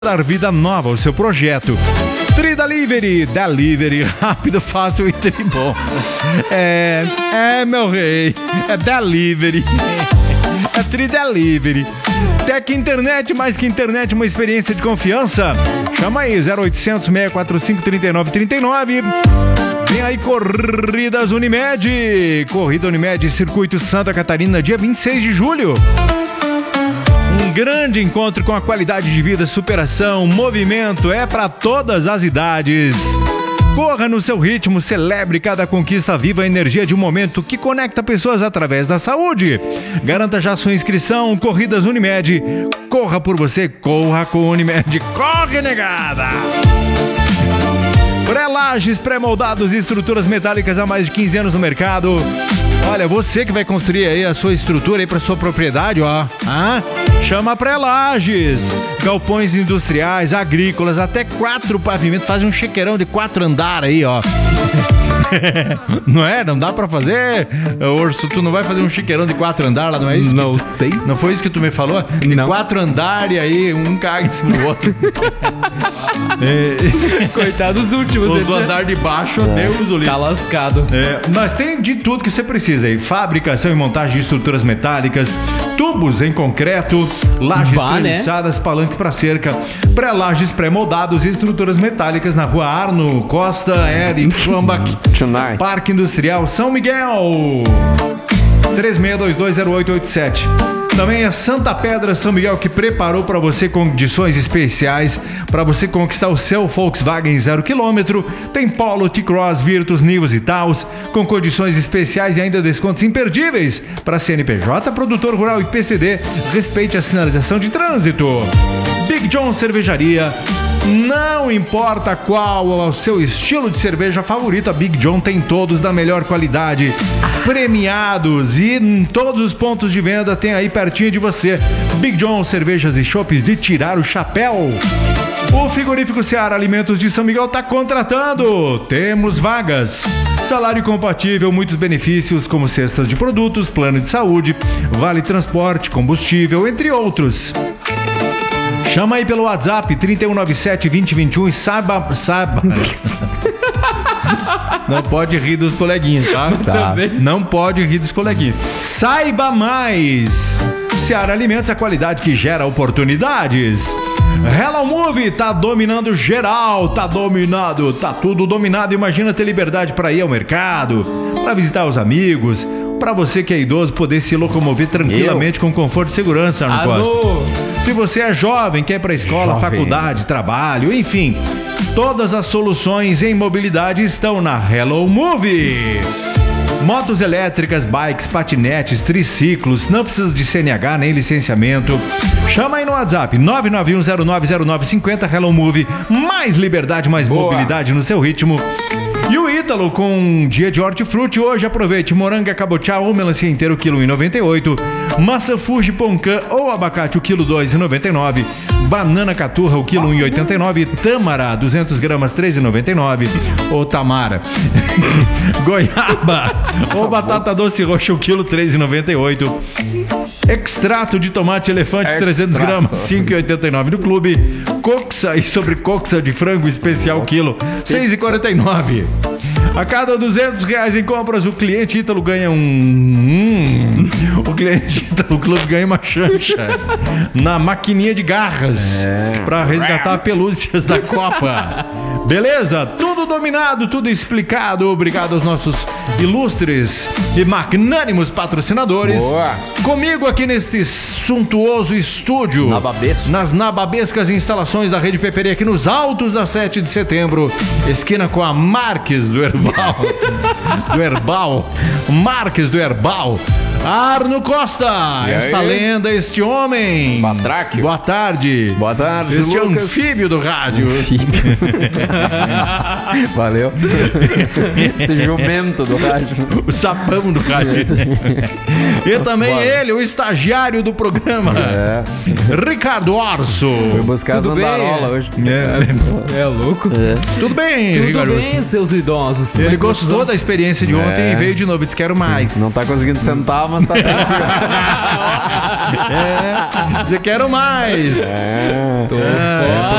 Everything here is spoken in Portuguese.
dar vida nova ao seu projeto. Tridelivery, delivery, rápido, fácil e tribom. Meu rei, é delivery. É Tridelivery. Tec Internet, mais que internet, uma experiência de confiança. Chama aí, 0800 645 3939. Vem aí, Corridas Unimed. Corrida Unimed, Circuito Santa Catarina, dia 26 de julho. Um grande encontro com a qualidade de vida, superação, movimento, é para todas as idades. Corra no seu ritmo, celebre cada conquista, viva a energia de um momento que conecta pessoas através da saúde. Garanta já sua inscrição, Corridas Unimed. Corra por você, corra com Unimed. Corre, negada! Pré-lajes, pré-moldados e estruturas metálicas há mais de 15 anos no mercado. Olha, você que vai construir aí a sua estrutura aí para sua propriedade, ó. Chama Pré-lajes. Galpões industriais, agrícolas, até 4 pavimentos. Faz um chiqueirão de 4 andares aí, ó. Não é? Não dá pra fazer? Urso, tu não vai fazer um chiqueirão de 4 andares lá, não é isso? Não sei. Não foi isso que tu me falou? De 4 andares aí, um caga em cima do outro. Coitado dos últimos. Os do andar de baixo, Deus o livre. Tá lascado. Mas tem de tudo que você precisa aí. Fabricação e montagem de estruturas metálicas, tubos em concreto, lajes treliçadas, palanques para cerca, pré-lajes pré-moldados e estruturas metálicas na rua Arno Costa, Eric Schwambach, Parque Industrial São Miguel, 36220887. Também é Santa Pedra São Miguel, que preparou para você condições especiais para você conquistar o seu Volkswagen 0 km. Tem Polo, T-Cross, Virtus, Nivus e Taos, com condições especiais e ainda descontos imperdíveis para CNPJ, produtor rural e PCD. Respeite a sinalização de trânsito. Big John Cervejaria. Não importa qual é o seu estilo de cerveja favorito, a Big John tem todos da melhor qualidade, premiados, e em todos os pontos de venda tem aí pertinho de você. Big John, cervejas e chopes de tirar o chapéu. O Frigorífico Seara Alimentos de São Miguel está contratando. Temos vagas. Salário compatível, muitos benefícios como cestas de produtos, plano de saúde, vale transporte, combustível, entre outros. Chama aí pelo WhatsApp 3197-2021 e saiba. Não pode rir dos coleguinhas, tá? Não pode rir dos coleguinhas. Saiba mais. Seara Alimentos, a qualidade que gera oportunidades. Hello Move tá dominando geral, tá tudo dominado. Imagina ter liberdade para ir ao mercado, para visitar os amigos, para você que é idoso poder se locomover tranquilamente com conforto e segurança, Arno Costa. Se você é jovem, quer ir para escola, faculdade, trabalho, enfim, todas as soluções em mobilidade estão na Hello Move. Motos elétricas, bikes, patinetes, triciclos, não precisa de CNH nem licenciamento. Chama aí no WhatsApp 991090950. Hello Move, mais liberdade, mais mobilidade no seu ritmo. E o Ítalo com um dia de hortifruti hoje, aproveite moranga cabotiá ou melancia inteiro, quilo 1,98, maçã Fuji Poncan ou abacate, o quilo 2,99, banana caturra, o quilo 1,89, tâmara, 200 gramas, 13,99, ou tamara, goiaba ou batata doce roxa, o quilo 3,98, extrato de tomate elefante, 300 gramas, 5,89 no clube, coxa e sobrecoxa de frango especial, quilo 6,49. A cada R$200 em compras, o cliente Ítalo ganha o cliente Ítalo Clube ganha uma chancha na maquininha de garras para resgatar pelúcias da Copa. Beleza? Tudo dominado, tudo explicado. Obrigado aos nossos ilustres e magnânimos patrocinadores. Boa. Comigo aqui neste suntuoso estúdio, nas nababescas instalações da Rede Peperia, aqui nos altos da 7 de setembro, esquina com a Marques do Herbal. Marques do Herbal. Arno Costa, esta lenda, este homem. Batráquio. Boa tarde. Boa tarde, este Lucas. Anfíbio do rádio. Valeu. Esse jumento do rádio. O sapão do rádio. E também ele, o estagiário do programa, Ricardo Orso. Fui buscar as andarolas hoje. É louco? Tudo bem, Tudo bem, seus idosos. Ele gostou da experiência de ontem e veio de novo, disse quero mais. Não tá conseguindo sentar mas tá tranquilo. Você quero mais. É. Tô fora.